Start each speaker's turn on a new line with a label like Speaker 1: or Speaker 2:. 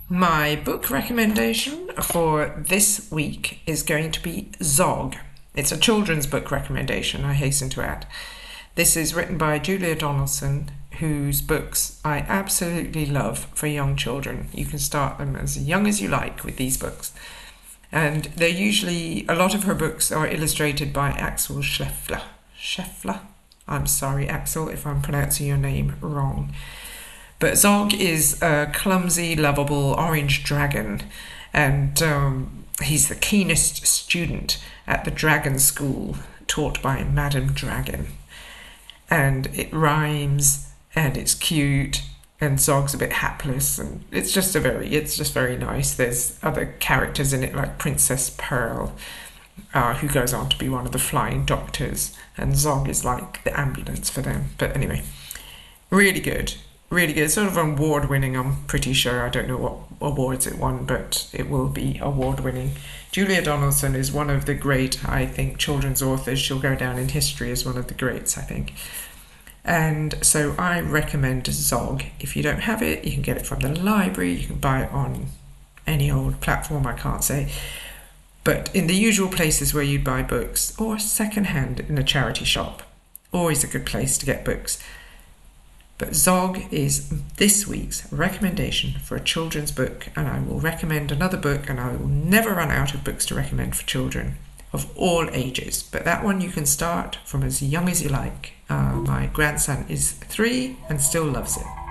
Speaker 1: My book recommendation for this week is going to be Zog. It's a children's book recommendation, I hasten to add. This is written by Julia Donaldson, whose books I absolutely love for young children. You can start them as young as you like with these books. And they're usually, a lot of her books are illustrated by Axel Scheffler. Scheffler? I'm sorry, Axel, if I'm pronouncing your name wrong. But Zog is a clumsy, lovable orange dragon, and he's the keenest student at the dragon school taught by Madame Dragon. And it rhymes, and it's cute, and Zog's a bit hapless, and it's just very nice. There's other characters in it like Princess Pearl, who goes on to be one of the flying doctors, and Zog is like the ambulance for them. But anyway, really good. Really good. Sort of award-winning, I'm pretty sure. I don't know what awards it won, but it will be award-winning. Julia Donaldson is one of the great, I think, children's authors. She'll go down in history as one of the greats, I think. And so I recommend Zog. If you don't have it, you can get it from the library. You can buy it on any old platform, I can't say. But in the usual places where you'd buy books, or secondhand in a charity shop. Always a good place to get books. But Zog is this week's recommendation for a children's book, and I will recommend another book, and I will never run out of books to recommend for children of all ages. But that one you can start from as young as you like. My grandson is 3 and still loves it.